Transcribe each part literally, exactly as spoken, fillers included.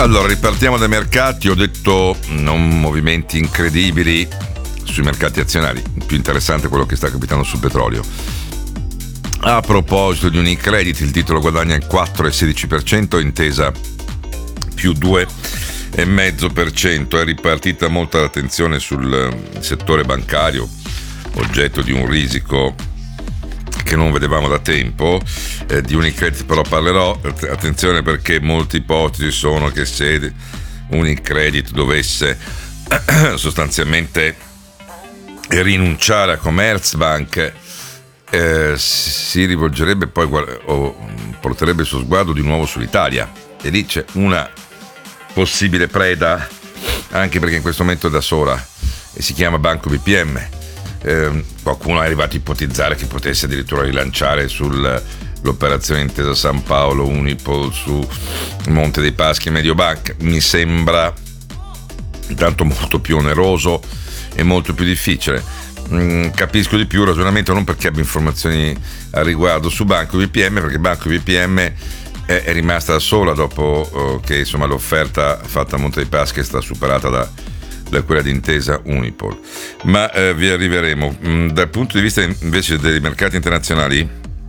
Allora, ripartiamo dai mercati. Ho detto non movimenti incredibili sui mercati azionari, più interessante quello che sta capitando sul petrolio. A proposito di Unicredit, il titolo guadagna il quattro virgola sedici per cento, Intesa più due virgola cinque per cento. È ripartita molta attenzione sul settore bancario, oggetto di un risico che non vedevamo da tempo. Eh, di Unicredit però parlerò. Attenzione, perché molte ipotesi sono che se Unicredit dovesse sostanzialmente rinunciare a Commerzbank, eh, si rivolgerebbe poi o porterebbe il suo sguardo di nuovo sull'Italia, e lì c'è una possibile preda, anche perché in questo momento è da sola e si chiama Banco B P M. Eh, qualcuno è arrivato a ipotizzare che potesse addirittura rilanciare sull'operazione Intesa San Paolo, Unipol, su Monte dei Paschi e Mediobanca. Mi sembra intanto molto più oneroso e molto più difficile. Mm, capisco di più il ragionamento, non perché abbia informazioni al riguardo su Banco B P M, perché Banco B P M è, è rimasta da sola dopo oh, che insomma l'offerta fatta a Monte dei Paschi è stata superata da, da quella di Intesa Unipol. Ma eh, vi arriveremo. Mm, dal punto di vista invece dei mercati internazionali,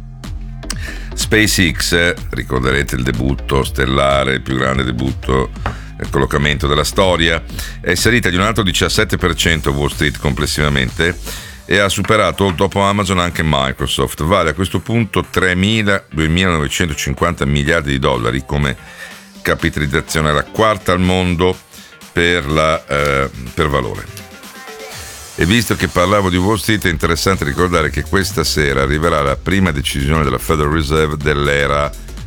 SpaceX, ricorderete il debutto stellare, il più grande debutto, il collocamento della storia, è salita di un altro diciassette per cento Wall Street complessivamente e ha superato dopo Amazon anche Microsoft. Vale a questo punto tremila-duemilanovecentocinquanta miliardi di dollari come capitalizzazione, la quarta al mondo per, la, eh, per valore. E visto che parlavo di Wall Street, è interessante ricordare che questa sera arriverà la prima decisione della Federal Reserve dell'era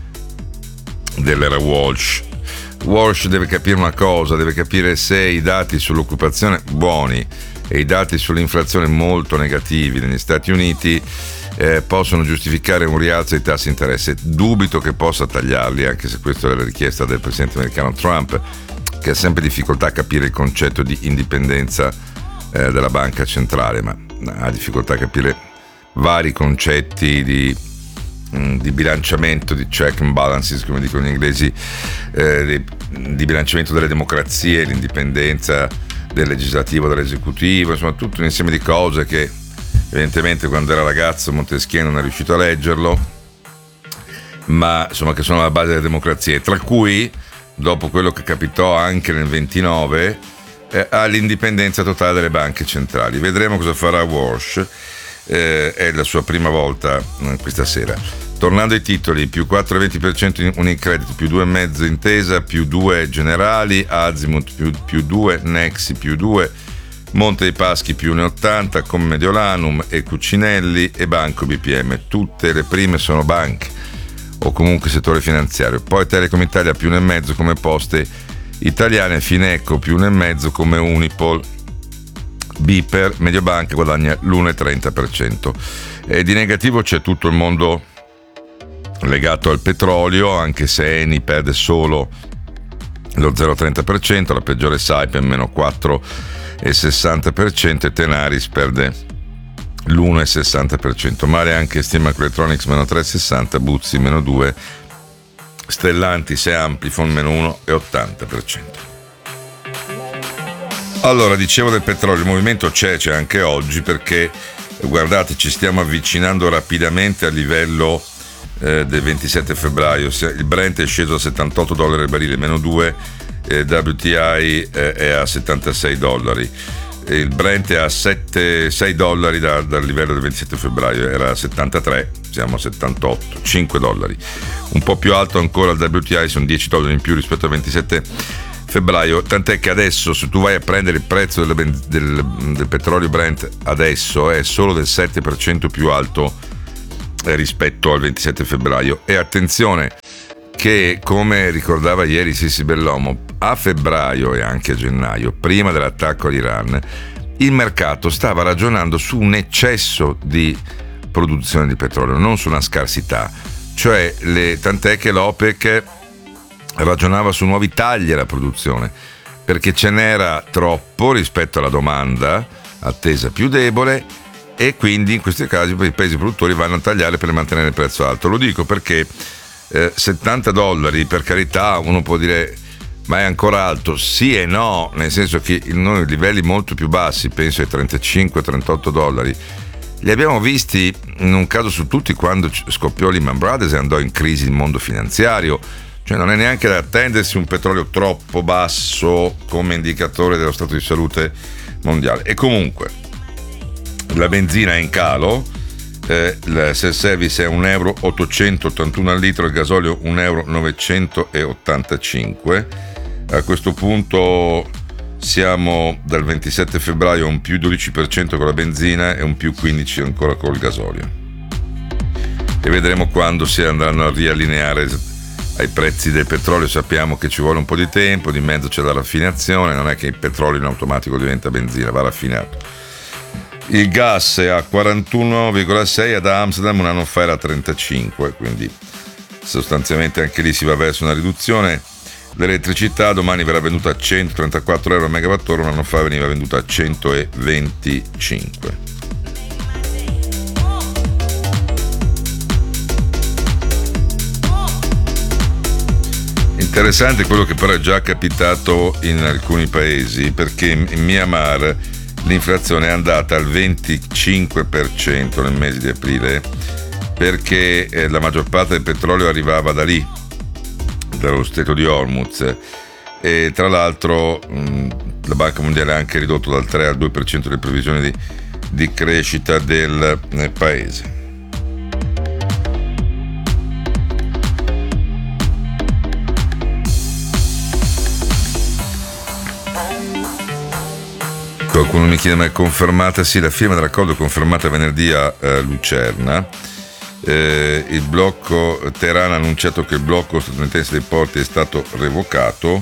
dell'era Walsh. Walsh deve capire una cosa, deve capire se i dati sull'occupazione buoni e i dati sull'inflazione molto negativi negli Stati Uniti eh, possono giustificare un rialzo dei tassi di interesse. Dubito che possa tagliarli, anche se questa è la richiesta del presidente americano Trump, che ha sempre difficoltà a capire il concetto di indipendenza eh, della banca centrale, ma ha difficoltà a capire vari concetti di di bilanciamento, di check and balances, come dicono gli inglesi, eh, di, di bilanciamento delle democrazie, l'indipendenza del legislativo dall'esecutivo, insomma tutto un insieme di cose che evidentemente quando era ragazzo Montesquieu non è riuscito a leggerlo, ma insomma che sono alla base delle democrazie, tra cui, dopo quello che capitò anche nel ventinove, eh, all'indipendenza totale delle banche centrali. Vedremo cosa farà Walsh. Eh, è la sua prima volta eh, questa sera. Tornando ai titoli, più quattro virgola venti per cento in Unicredit, più due virgola cinque Intesa, più due Generali, Azimut più, più due, Nexi più due, Monte dei Paschi più uno virgola ottanta, come Mediolanum e Cucinelli e Banco B P M. Tutte le prime sono banche o comunque settore finanziario. Poi Telecom Italia più uno virgola cinque come Poste Italiane, Fineco più uno virgola cinque come Unipol, Biper, Mediobanca guadagna l'uno virgola trenta per cento. E di negativo c'è tutto il mondo legato al petrolio, anche se Eni perde solo lo zero virgola trenta per cento, la peggiore Saipem meno quattro virgola sessanta per cento e Tenaris perde l'uno virgola sessanta per cento. Male anche Steamco Electronics meno tre virgola sessanta, Buzzi meno due, Stellantis e Amplifon meno uno virgola ottanta per cento. Allora, dicevo del petrolio, il movimento c'è, c'è anche oggi, perché guardate, ci stiamo avvicinando rapidamente al livello eh, del ventisette febbraio. Il Brent è sceso a settantotto dollari al barile, meno due, eh, W T I eh, è a settantasei dollari. Il Brent è a sette, sei dollari da, dal livello del ventisette febbraio, era a settantatré, siamo a settantotto, cinque dollari. Un po' più alto ancora il W T I, sono dieci dollari in più rispetto al ventisette febbraio, tant'è che adesso se tu vai a prendere il prezzo del, del, del petrolio Brent adesso è solo del sette per cento più alto rispetto al ventisette febbraio. E attenzione che, come ricordava ieri Sissi Bellomo, a febbraio e anche a gennaio, prima dell'attacco all'Iran, il mercato stava ragionando su un eccesso di produzione di petrolio, non su una scarsità, cioè le, tant'è che l'OPEC ragionava su nuovi tagli alla produzione, perché ce n'era troppo rispetto alla domanda attesa più debole, e quindi in questi casi i paesi produttori vanno a tagliare per mantenere il prezzo alto. Lo dico perché eh, settanta dollari, per carità, uno può dire ma è ancora alto, sì e no, nel senso che noi livelli molto più bassi, penso ai trentacinque trentotto dollari, li abbiamo visti in un caso su tutti quando scoppiò Lehman Brothers e andò in crisi il mondo finanziario. Cioè non è neanche da attendersi un petrolio troppo basso come indicatore dello stato di salute mondiale. E comunque la benzina è in calo, eh, il self-service è un euro ottocentottantuno al litro, il gasolio un euro novecentottantacinque. A questo punto siamo dal ventisette febbraio a un più dodici per cento con la benzina e un più quindici per cento ancora col gasolio. E vedremo quando si andranno a riallineare ai prezzi del petrolio. Sappiamo che ci vuole un po' di tempo, di mezzo c'è la raffinazione, non è che il petrolio in automatico diventa benzina, va raffinato. Il gas è a quarantuno virgola sei, ad Amsterdam un anno fa era a trentacinque, quindi sostanzialmente anche lì si va verso una riduzione. L'elettricità domani verrà venduta a centotrentaquattro euro a megawattora, un anno fa veniva venduta a centoventicinque. Interessante quello che però è già capitato in alcuni paesi, perché in Myanmar l'inflazione è andata al venticinque per cento nel mese di aprile, perché eh, la maggior parte del petrolio arrivava da lì, dallo stretto di Hormuz, e tra l'altro mh, la Banca Mondiale ha anche ridotto dal tre al due per cento le previsioni di, di crescita del eh, paese. Qualcuno mi chiede, ma è confermata? Sì, la firma dell'accordo è confermata venerdì a eh, Lucerna. Eh, il blocco Teheran ha annunciato che il blocco statunitense dei porti è stato revocato.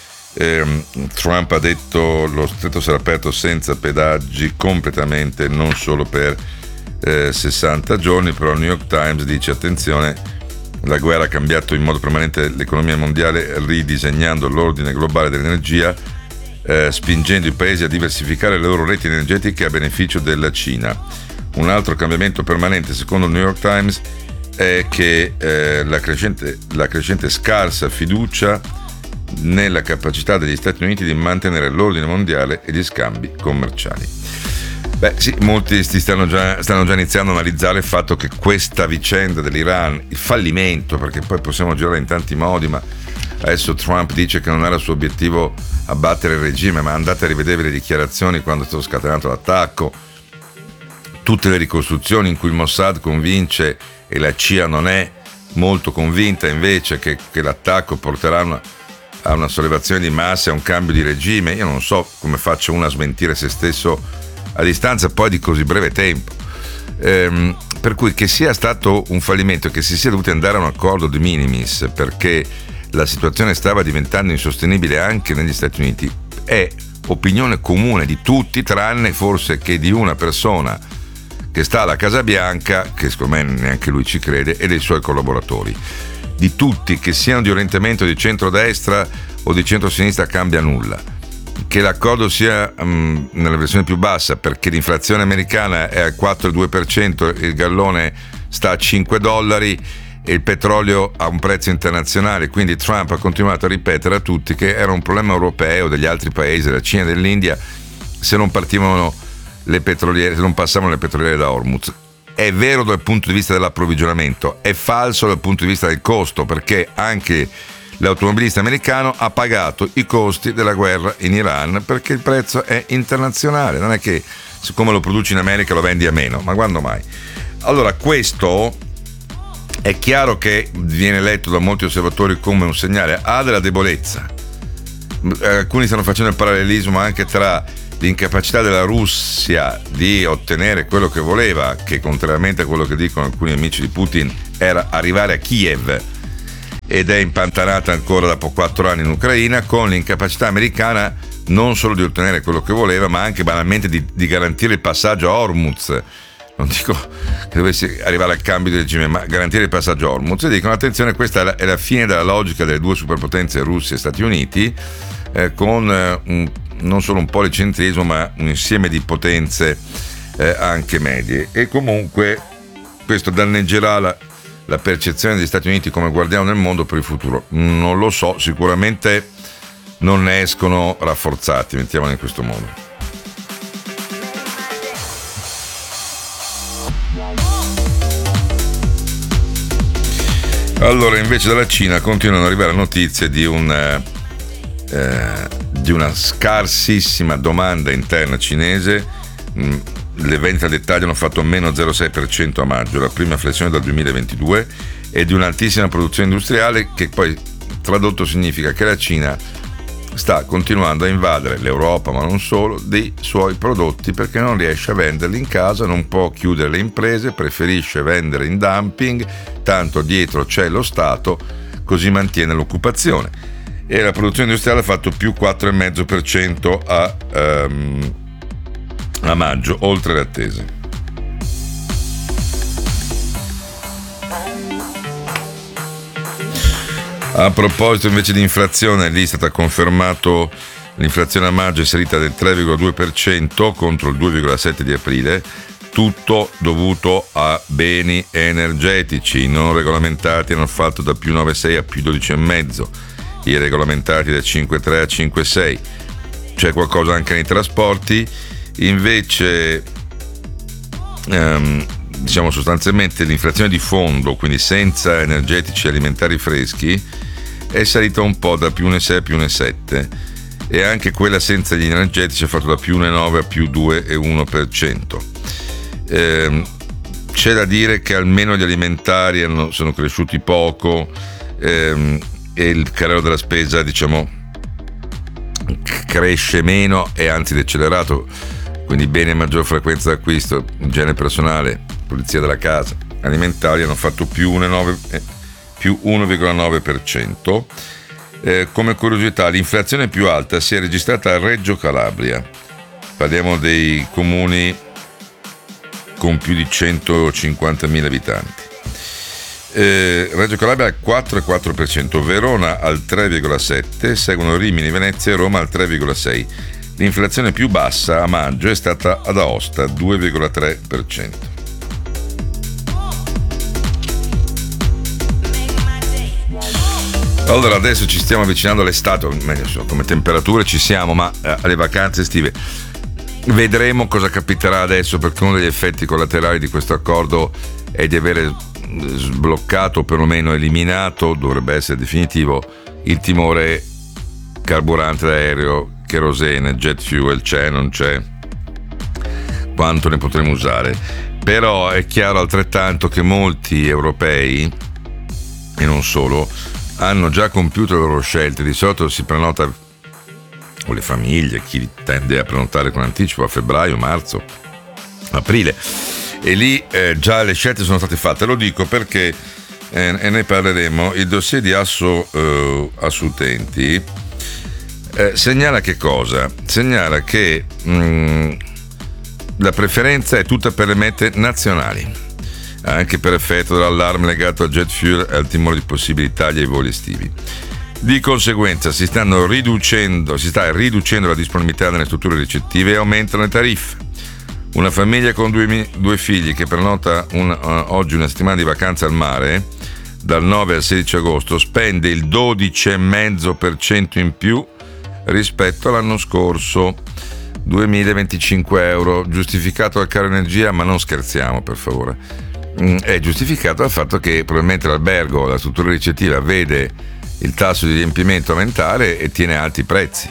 Eh, Trump ha detto lo stretto sarà aperto senza pedaggi completamente, non solo per eh, sessanta giorni, però il New York Times dice attenzione, la guerra ha cambiato in modo permanente l'economia mondiale ridisegnando l'ordine globale dell'energia, Eh, spingendo i paesi a diversificare le loro reti energetiche a beneficio della Cina. Un altro cambiamento permanente, secondo il New York Times, è che eh, la, crescente, la crescente scarsa fiducia nella capacità degli Stati Uniti di mantenere l'ordine mondiale e gli scambi commerciali. Beh sì, molti stanno già, stanno già iniziando a analizzare il fatto che questa vicenda dell'Iran, il fallimento, perché poi possiamo girare in tanti modi, ma adesso Trump dice che non era il suo obiettivo abbattere il regime, ma andate a rivedere le dichiarazioni quando è stato scatenato l'attacco, tutte le ricostruzioni in cui il Mossad convince e la C I A non è molto convinta invece che, che l'attacco porterà una, a una sollevazione di massa e a un cambio di regime. Io non so come faccia uno a smentire se stesso a distanza poi di così breve tempo. Ehm, per cui che sia stato un fallimento, che si sia dovuti andare a un accordo di minimis perché la situazione stava diventando insostenibile anche negli Stati Uniti, è opinione comune di tutti, tranne forse che di una persona che sta alla Casa Bianca, che secondo me neanche lui ci crede, e dei suoi collaboratori. Di tutti, che siano di orientamento di centrodestra o di centrosinistra, cambia nulla. Che l'accordo sia um, nella versione più bassa, perché l'inflazione americana è al quattro virgola due per cento, il gallone sta a cinque dollari, e il petrolio ha un prezzo internazionale, quindi Trump ha continuato a ripetere a tutti che era un problema europeo, degli altri paesi, della Cina e dell'India, se non partivano le petroliere, se non passavano le petroliere da Hormuz. È vero dal punto di vista dell'approvvigionamento, è falso dal punto di vista del costo, perché anche l'automobilista americano ha pagato i costi della guerra in Iran, perché il prezzo è internazionale, non è che siccome lo produci in America lo vendi a meno, ma quando mai? Allora questo è chiaro che viene letto da molti osservatori come un segnale A della debolezza. Alcuni stanno facendo il parallelismo anche tra l'incapacità della Russia di ottenere quello che voleva, che contrariamente a quello che dicono alcuni amici di Putin era arrivare a Kiev ed è impantanata ancora dopo quattro anni in Ucraina, con l'incapacità americana non solo di ottenere quello che voleva, ma anche banalmente di, di garantire il passaggio a Hormuz. Non dico che dovessi arrivare al cambio di regime, ma garantire il passaggio a Hormuz. E dicono attenzione, questa è la, è la fine della logica delle due superpotenze, Russia e Stati Uniti, eh, con eh, un, non solo un policentrismo, ma un insieme di potenze eh, anche medie. E comunque questo danneggerà la, la percezione degli Stati Uniti come guardiano del mondo per il futuro. Non lo so, sicuramente non ne escono rafforzati, mettiamolo in questo modo. Allora, invece dalla Cina continuano ad arrivare notizie di un eh, di una scarsissima domanda interna cinese. Mm, le vendite al dettaglio hanno fatto meno zero virgola sei per cento a maggio, la prima flessione dal duemilaventidue, e di un'altissima produzione industriale, che poi tradotto significa che la Cina sta continuando a invadere l'Europa, ma non solo, dei suoi prodotti, perché non riesce a venderli in casa, non può chiudere le imprese, preferisce vendere in dumping, tanto dietro c'è lo Stato, così mantiene l'occupazione. E la produzione industriale ha fatto più quattro virgola cinque per cento a, um, a maggio, oltre le attese. A proposito invece di inflazione, l'Istat ha confermato l'inflazione a maggio è salita del tre virgola due per cento contro il due virgola sette per cento di aprile, tutto dovuto a beni energetici non regolamentati, hanno fatto da più nove virgola sei a più dodici virgola cinque, i regolamentati da cinque virgola tre a cinque virgola sei. C'è qualcosa anche nei trasporti, invece ehm, diciamo sostanzialmente l'inflazione di fondo, quindi senza energetici e alimentari freschi, è salita un po' da più uno virgola sei a più uno virgola sette, e anche quella senza gli energetici ha fatto da più uno virgola nove a più due virgola uno per cento. Eh, c'è da dire che almeno gli alimentari hanno, sono cresciuti poco, ehm, e il carrello della spesa, diciamo, cresce meno e anzi decelerato, quindi beni a maggior frequenza d'acquisto, igiene personale, pulizia della casa, alimentari hanno fatto più uno virgola nove per cento. Eh, come curiosità, l'inflazione più alta si è registrata a Reggio Calabria, parliamo dei comuni con più di centocinquantamila abitanti. Eh, Reggio Calabria al quattro virgola quattro per cento, Verona al tre virgola sette per cento, seguono Rimini, Venezia e Roma al tre virgola sei per cento. L'inflazione più bassa a maggio è stata ad Aosta, due virgola tre per cento. Allora, adesso ci stiamo avvicinando all'estate, come temperature ci siamo, ma alle vacanze estive. Vedremo cosa capiterà adesso, perché uno degli effetti collaterali di questo accordo è di avere sbloccato, o perlomeno eliminato, dovrebbe essere definitivo, il timore carburante d'aereo, kerosene, jet fuel, c'è, non c'è, quanto ne potremo usare. Però è chiaro altrettanto che molti europei, e non solo, hanno già compiuto le loro scelte. Di solito si prenota, o le famiglie, chi tende a prenotare con anticipo a febbraio, marzo, aprile, e lì eh, già le scelte sono state fatte. Lo dico perché, eh, e ne parleremo, il dossier di Asso, eh, Asutenti eh, segnala che cosa? Segnala che mh, la preferenza è tutta per le mete nazionali, anche per effetto dell'allarme legato al jet fuel e al timore di possibili tagli ai voli estivi. Di conseguenza si stanno riducendo, si sta riducendo la disponibilità nelle strutture ricettive e aumentano le tariffe. Una famiglia con due, due figli che prenota un, uh, oggi una settimana di vacanza al mare, dal nove al sedici agosto, spende il dodici virgola cinque per cento in più rispetto all'anno scorso, duemilaventicinque euro, giustificato dal caro energia, ma non scherziamo per favore. È giustificato dal fatto che probabilmente l'albergo, la struttura ricettiva, vede il tasso di riempimento aumentare e tiene alti i prezzi.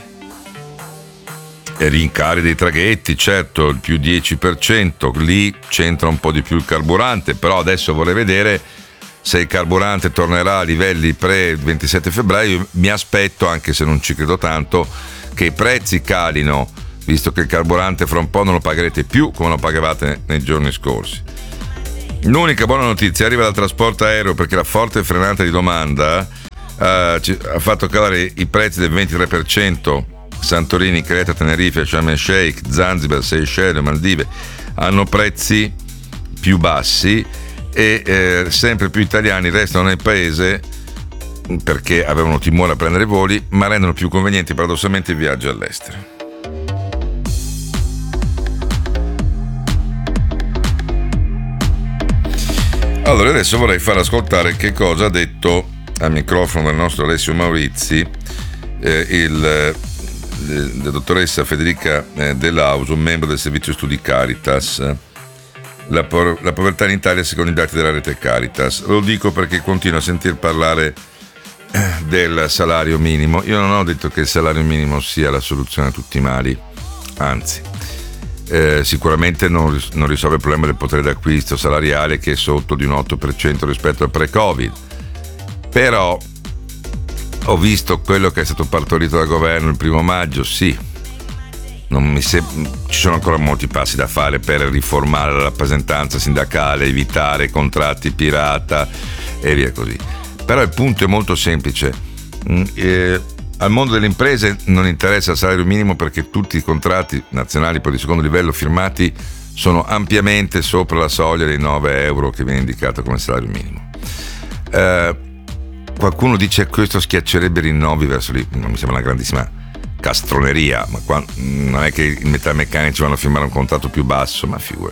E rincari dei traghetti, certo, il più dieci per cento, lì c'entra un po' di più il carburante, però adesso vorrei vedere se il carburante tornerà a livelli pre-ventisette febbraio. Mi aspetto, anche se non ci credo tanto, che i prezzi calino, visto che il carburante fra un po' non lo pagherete più come lo pagavate nei giorni scorsi. L'unica buona notizia arriva dal trasporto aereo, perché la forte frenata di domanda uh, ha fatto calare i prezzi del ventitré per cento. Santorini, Creta, Tenerife, Sharm el Sheikh, Zanzibar, Seychelles, Maldive hanno prezzi più bassi, e eh, sempre più italiani restano nel paese perché avevano timore a prendere voli, ma rendono più convenienti paradossalmente i viaggi all'estero. Allora, adesso vorrei far ascoltare che cosa ha detto al microfono del nostro Alessio Maurizi eh, il, la dottoressa Federica eh, Dell'Auso, membro del servizio studi Caritas. La, por- la povertà in Italia secondo i dati della rete Caritas. Lo dico perché continuo a sentir parlare del salario minimo. Io non ho detto che il salario minimo sia la soluzione a tutti i mali, anzi eh, sicuramente non, non risolve il problema del potere d'acquisto salariale, che è sotto di un otto per cento rispetto al pre-Covid. Però ho visto quello che è stato partorito dal governo il primo maggio. Sì, non mi se... ci sono ancora molti passi da fare per riformare la rappresentanza sindacale, evitare contratti pirata e via così. Però il punto è molto semplice. Eh, al mondo delle imprese non interessa il salario minimo, perché tutti i contratti nazionali poi di secondo livello firmati sono ampiamente sopra la soglia dei nove euro che viene indicato come salario minimo. Eh, qualcuno dice che questo schiaccerebbe i rinnovi verso lì. Non mi sembra una grandissima castroneria, ma qua, non è che i metalmeccanici vanno a firmare un contratto più basso, ma figure.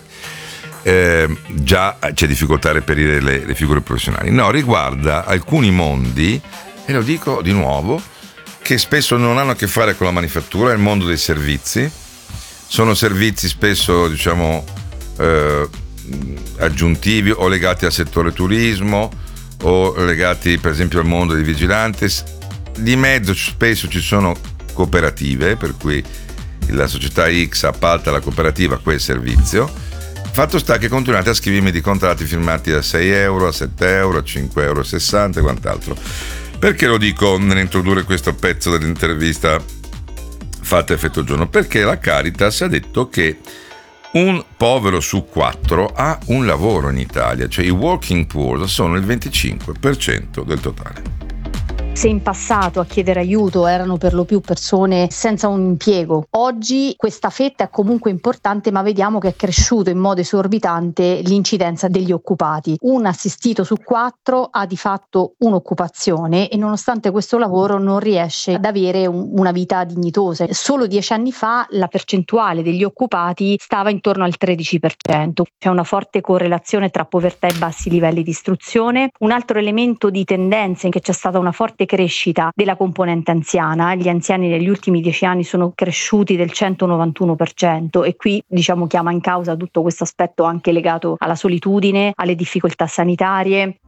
Eh, già c'è difficoltà a reperire le, le figure professionali. No, riguarda alcuni mondi, e lo dico di nuovo, che spesso non hanno a che fare con la manifattura. È il mondo dei servizi. Sono servizi spesso, diciamo, eh, aggiuntivi o legati al settore turismo o legati per esempio al mondo dei vigilanti. Di mezzo spesso ci sono cooperative, per cui la società X appalta alla cooperativa quel servizio. Fatto sta che continuate a scrivermi di contratti firmati a sei euro, a sette euro, a cinque euro e sessanta e quant'altro. Perché lo dico nell'introdurre questo pezzo dell'intervista fatta a Effetto Giorno? Perché la Caritas ha detto che un povero su quattro ha un lavoro in Italia, cioè i working poor sono il venticinque per cento del totale. Se in passato a chiedere aiuto erano per lo più persone senza un impiego, oggi questa fetta è comunque importante, ma vediamo che è cresciuto in modo esorbitante l'incidenza degli occupati. Un assistito su quattro ha di fatto un'occupazione e nonostante questo lavoro non riesce ad avere un, una vita dignitosa. Solo dieci anni fa la percentuale degli occupati stava intorno al tredici per cento. C'è una forte correlazione tra povertà e bassi livelli di istruzione. Un altro elemento di tendenza è che c'è stata una forte crescita della componente anziana. Gli anziani negli ultimi dieci anni sono cresciuti del centonovantuno per cento e qui diciamo chiama in causa tutto questo aspetto anche legato alla solitudine, alle difficoltà sanitarie,